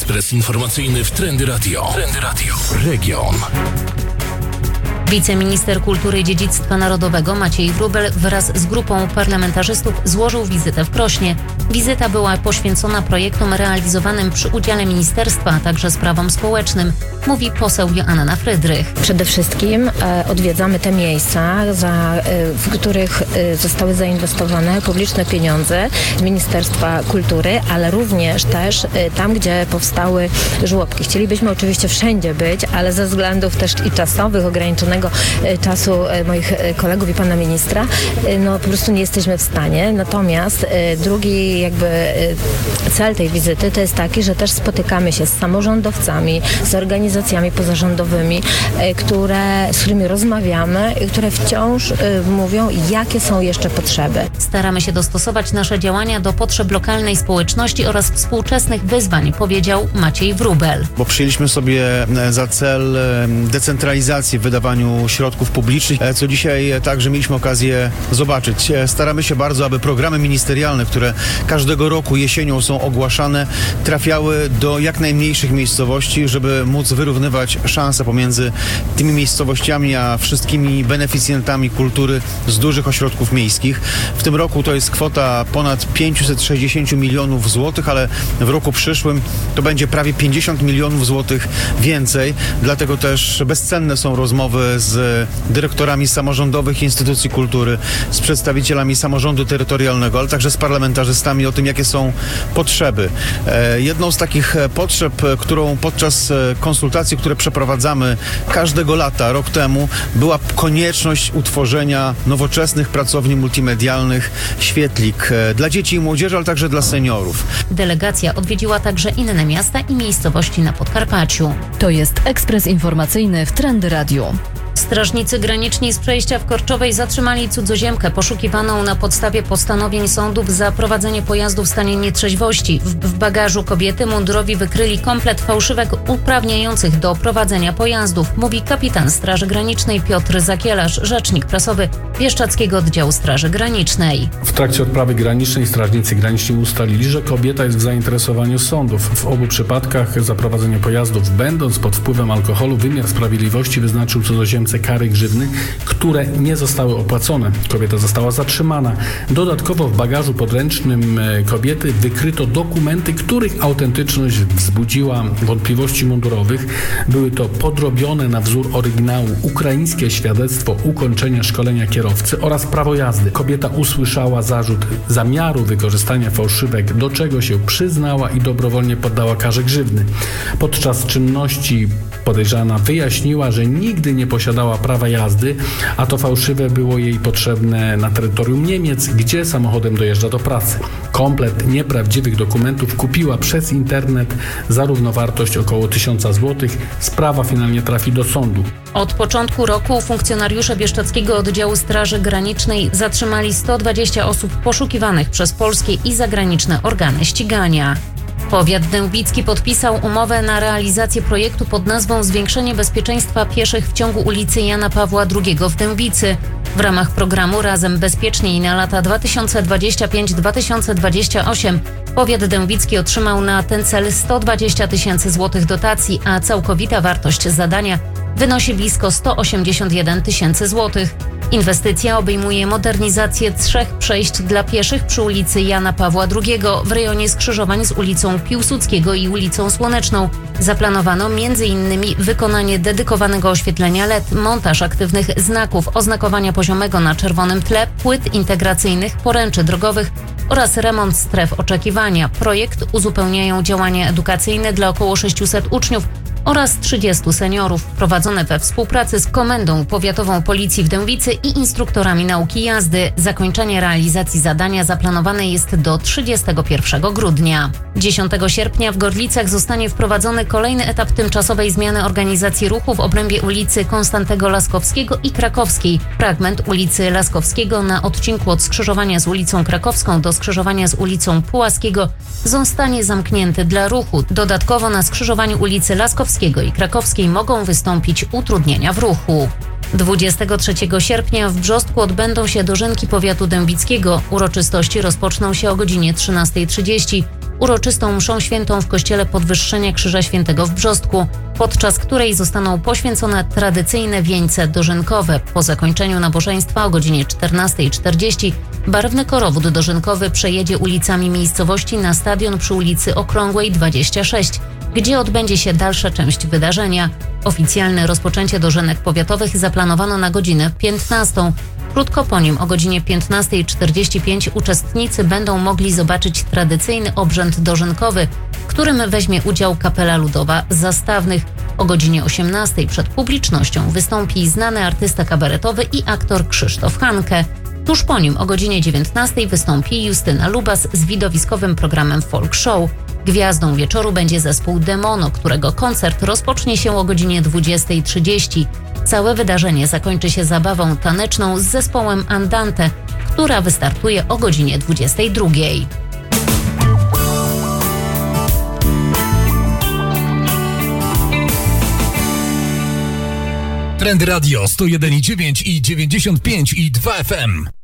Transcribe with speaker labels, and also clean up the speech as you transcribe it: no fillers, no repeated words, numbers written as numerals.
Speaker 1: Ekspres informacyjny w Trendy Radio. Trendy Radio. Region.
Speaker 2: Wiceminister Kultury i Dziedzictwa Narodowego Maciej Wróbel wraz z grupą parlamentarzystów złożył wizytę w Krośnie. Wizyta była poświęcona projektom realizowanym przy udziale ministerstwa, a także sprawom społecznym, mówi poseł Joanna Frydrych.
Speaker 3: Przede wszystkim odwiedzamy te miejsca, w których zostały zainwestowane publiczne pieniądze z Ministerstwa Kultury, ale również też tam, gdzie powstały żłobki. Chcielibyśmy oczywiście wszędzie być, ale ze względów też i czasowych, ograniczonego czasu moich kolegów i pana ministra, po prostu nie jesteśmy w stanie. Natomiast drugi cel tej wizyty to jest taki, że też spotykamy się z samorządowcami, z organizacjami pozarządowymi, z którymi rozmawiamy i które wciąż mówią, jakie są jeszcze potrzeby.
Speaker 2: Staramy się dostosować nasze działania do potrzeb lokalnej społeczności oraz współczesnych wyzwań, powiedział Maciej Wróbel.
Speaker 4: Bo przyjęliśmy sobie za cel decentralizację w wydawaniu środków publicznych, co dzisiaj także mieliśmy okazję zobaczyć. Staramy się bardzo, aby programy ministerialne, które każdego roku jesienią są ogłaszane, trafiały do jak najmniejszych miejscowości, żeby móc wyrównywać szanse pomiędzy tymi miejscowościami a wszystkimi beneficjentami kultury z dużych ośrodków miejskich. W tym roku to jest kwota ponad 560 milionów złotych, ale w roku przyszłym to będzie prawie 50 milionów złotych więcej. Dlatego też bezcenne są rozmowy z dyrektorami samorządowych instytucji kultury, z przedstawicielami samorządu terytorialnego, ale także z parlamentarzystami o tym, jakie są potrzeby. Jedną z takich potrzeb, którą podczas konsultacji, które przeprowadzamy każdego lata, rok temu, była konieczność utworzenia nowoczesnych pracowni multimedialnych Świetlik dla dzieci i młodzieży, ale także dla seniorów.
Speaker 2: Delegacja odwiedziła także inne miasta i miejscowości na Podkarpaciu.
Speaker 5: To jest ekspres informacyjny w Trendy Radio.
Speaker 2: Strażnicy graniczni z przejścia w Korczowej zatrzymali cudzoziemkę poszukiwaną na podstawie postanowień sądów za prowadzenie pojazdu w stanie nietrzeźwości. W bagażu kobiety mundurowi wykryli komplet fałszywek uprawniających do prowadzenia pojazdów, mówi kapitan Straży Granicznej Piotr Zakielarz, rzecznik prasowy Bieszczadzkiego Oddziału Straży Granicznej.
Speaker 6: W trakcie odprawy granicznej strażnicy graniczni ustalili, że kobieta jest w zainteresowaniu sądów. W obu przypadkach za prowadzenie pojazdów będąc pod wpływem alkoholu wymiar sprawiedliwości wyznaczył cudzoziemce kary grzywny, które nie zostały opłacone. Kobieta została zatrzymana. Dodatkowo w bagażu podręcznym kobiety wykryto dokumenty, których autentyczność wzbudziła wątpliwości mundurowych. Były to podrobione na wzór oryginału ukraińskie świadectwo ukończenia szkolenia kierowcy oraz prawo jazdy. Kobieta usłyszała zarzut zamiaru wykorzystania fałszywek, do czego się przyznała i dobrowolnie poddała karze grzywny. Podczas czynności podejrzana wyjaśniła, że nigdy nie posiadała prawa jazdy, a to fałszywe było jej potrzebne na terytorium Niemiec, gdzie samochodem dojeżdża do pracy. Komplet nieprawdziwych dokumentów kupiła przez internet za równowartość około 1000 zł. Sprawa finalnie trafi do sądu.
Speaker 2: Od początku roku funkcjonariusze Bieszczadzkiego Oddziału Straży Granicznej zatrzymali 120 osób poszukiwanych przez polskie i zagraniczne organy ścigania. Powiat dębicki podpisał umowę na realizację projektu pod nazwą Zwiększenie bezpieczeństwa pieszych w ciągu ulicy Jana Pawła II w Dębicy. W ramach programu Razem Bezpieczniej na lata 2025-2028 powiat dębicki otrzymał na ten cel 120 tysięcy złotych dotacji, a całkowita wartość zadania wynosi blisko 181 tysięcy złotych. Inwestycja obejmuje modernizację 3 przejść dla pieszych przy ulicy Jana Pawła II w rejonie skrzyżowań z ulicą Piłsudskiego i ulicą Słoneczną. Zaplanowano m.in. wykonanie dedykowanego oświetlenia LED, montaż aktywnych znaków, oznakowania poziomego na czerwonym tle, płyt integracyjnych, poręczy drogowych oraz remont stref oczekiwania. Projekt uzupełniają działania edukacyjne dla około 600 uczniów oraz 30 seniorów, prowadzone we współpracy z Komendą Powiatową Policji w Dębicy i instruktorami nauki jazdy. Zakończenie realizacji zadania zaplanowane jest do 31 grudnia. 10 sierpnia w Gorlicach zostanie wprowadzony kolejny etap tymczasowej zmiany organizacji ruchu w obrębie ulicy Konstantego Laskowskiego i Krakowskiej. Fragment ulicy Laskowskiego na odcinku od skrzyżowania z ulicą Krakowską do skrzyżowania z ulicą Pułaskiego zostanie zamknięty dla ruchu. Dodatkowo na skrzyżowaniu ulicy Laskowskiego i Krakowskiej mogą wystąpić utrudnienia w ruchu. 23 sierpnia w Brzostku odbędą się dożynki powiatu dębickiego. Uroczystości rozpoczną się o godzinie 13:30. Uroczystą mszą świętą w kościele Podwyższenia Krzyża Świętego w Brzostku, podczas której zostaną poświęcone tradycyjne wieńce dożynkowe. Po zakończeniu nabożeństwa o godzinie 14:40 barwny korowód dożynkowy przejedzie ulicami miejscowości na stadion przy ulicy Okrągłej 26, gdzie odbędzie się dalsza część wydarzenia. Oficjalne rozpoczęcie dożynek powiatowych zaplanowano na godzinę 15. Krótko po nim o godzinie 15:45 uczestnicy będą mogli zobaczyć tradycyjny obrzęd dożynkowy, w którym weźmie udział Kapela Ludowa Zastawnych. O godzinie 18:00 przed publicznością wystąpi znany artysta kabaretowy i aktor Krzysztof Hanke. Tuż po nim o godzinie 19:00 wystąpi Justyna Lubas z widowiskowym programem Folk Show. Gwiazdą wieczoru będzie zespół Demono, którego koncert rozpocznie się o godzinie 20:30. Całe wydarzenie zakończy się zabawą taneczną z zespołem Andante, która wystartuje o godzinie 22:00.
Speaker 1: Trendy Radio 101,9 i 95,2 FM.